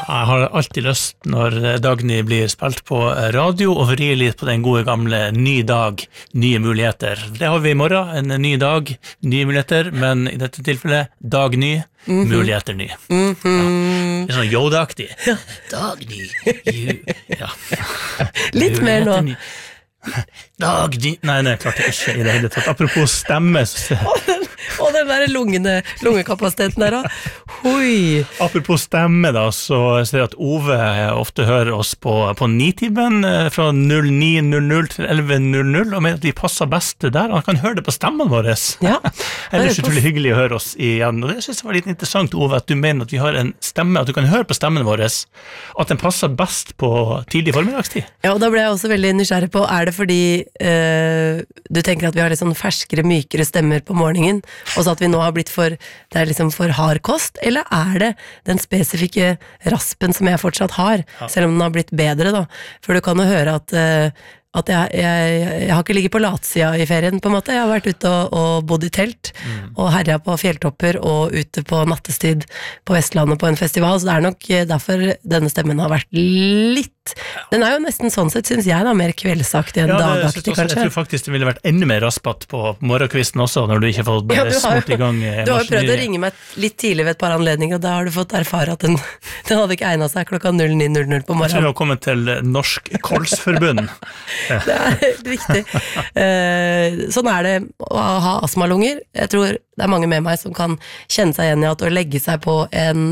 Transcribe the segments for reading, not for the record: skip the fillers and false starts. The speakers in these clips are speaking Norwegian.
Jeg har alltid lyst når Dagny blir spilt på radio og vri litt på den gode gamle ny dag, nye muligheter. Det har vi I morgen, en ny dag, nye muligheter, men I dette tilfellet Dagny, muligheter ny. Ja. Det sånn Yoda-aktig. Dagny, ja. Litt mer nå. Dagny, nei, klart det ikke I det hele tatt. Apropos stemme, så... Og den der lungekapasiteten der da. Hui. Apropos stemme da, så ser jeg at Ove ofte hører oss på 9-timen fra 09:00 til 11:00 og mener at vi passer best der. Han kan høre det på stemmen vår. Ja. Ellers utrolig hyggelig å høre oss igjen. Og det synes jeg var litt interessant, Ove, at du mener at vi har en stemme, at du kan høre på stemmen vår, at den passer best på tidlig formiddagstid. Ja, og da ble jeg også veldig nysgjerrig på, det fordi du tenker at vi har litt sånn ferskere, mykere stemmer på morgenen, og så at vi nå har blitt det liksom for hard kost, eller det den spesifikke raspen som jeg fortsatt har, selv om den har blitt bedre da, for du kan jo høre at jeg har ikke ligget på latsida I ferien på en måte, jeg har vært ute og bodd I telt, og herja på fjelltopper og ute på nattestid på Vestlandet på en festival, så det nok derfor denne stemmen har vært litt, den jo nesten sånn sett, synes jeg da, mer kveldsaktig enn dagaktig kanskje. Jeg tror faktisk det ville vært enda mer raspatt på morgenkvisten også, når du ikke har fått smurt I gang. Du har jo prøvd å ringe meg litt tidlig ved et par anledninger, og da har du fått erfare at den hadde ikke egnet seg klokka 09:00 på morgenen. Jeg tror du har kommet til Norsk Kolsforbund. Det riktig. Sånn det å ha astmalunger. Jeg tror det mange med meg som kan kjenne seg igjen I at å legge seg på en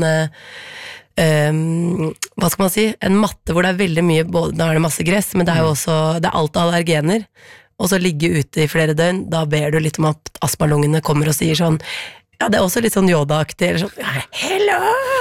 hva skal man si, en matte hvor det veldig mye, både, da det masse gress, men det jo også, det alt av allergener, og så ligge ute I flere døgn, da ber du litt om at astmalungene kommer og sier sånn, ja, det også litt sånn Yoda-aktig, eller sånn, hello!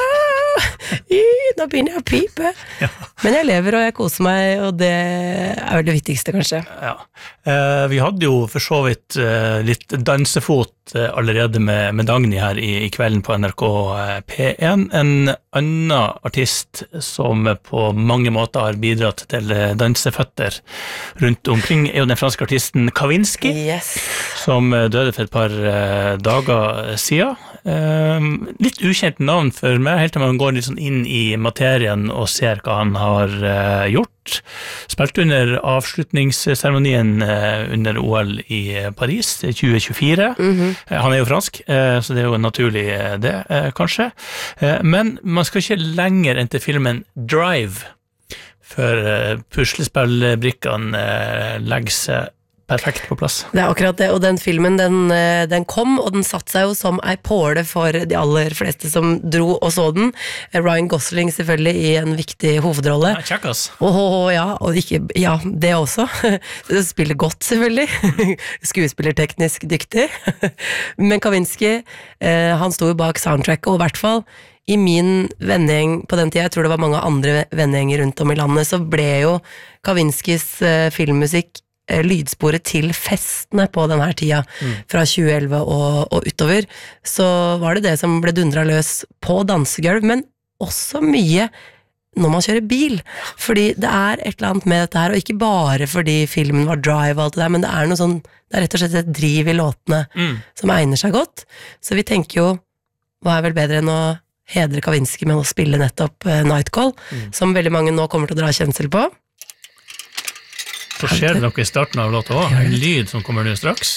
Nå begynner jeg å pipe. Ja. Men jeg lever og jeg koser meg, og det vel det viktigste kanskje. Ja. Vi hadde jo for så vidt litt dansefot allerede med Dagny her I kvelden på NRK P1. En annen artist som på mange måter har bidratt til danseføtter rundt omkring jo den franske artisten Kavinsky, som døde for et par dager siden. Litt ukjent navn for meg, helt til man går litt sånn inn I materien og ser hva han har gjort. Spilt under avslutningsseremonien under OL I Paris 2024. Han jo fransk, så det jo naturlig det, kanskje. Men man skal ikke lenger enn til filmen Drive, før puslespillbrikkene legger seg perfekt på plass. Det akkurat det, og den filmen den kom, og den satt seg jo som ei påle for de aller fleste som dro og så den. Ryan Gosling selvfølgelig I en viktig hovedrolle. Ja, kjekkas. Ja, og ikke, ja, det også. Det spiller godt selvfølgelig. Skuespillerteknisk dyktig. Men Kavinsky, han sto jo bak soundtracket, og I hvert fall I min vennegjeng på den tiden, jeg tror det var mange andre vennegjenger rundt om I landet, så ble jo Kavinskys filmmusikk lydsporet til festene på denne tida, fra 2011 og utover, så var det som ble dundret løs på dansegulv, men også mye når man kjører bil, fordi det et eller annet med dette her, og ikke bare fordi filmen var Drive og alt det der, men det noe sånn, det rett og slett et driv I låtene som egner seg godt, så vi tenker jo, hva vel bedre enn å hedre Kavinsky med å spille nettopp Nightcall, som veldig mange nå kommer til å dra kjensel på. Så skjer det noe I starten av låta også, en lyd som kommer nå straks.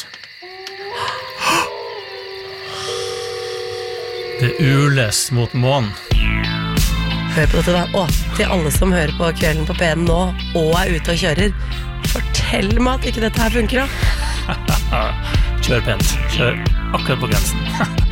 Det ules mot månen. Hør på dette da, og til alle som hører på Kvelden på P1 nå, og ute og kjører, fortell meg at ikke dette her funker da. Kjør pent, kjør akkurat på grensen.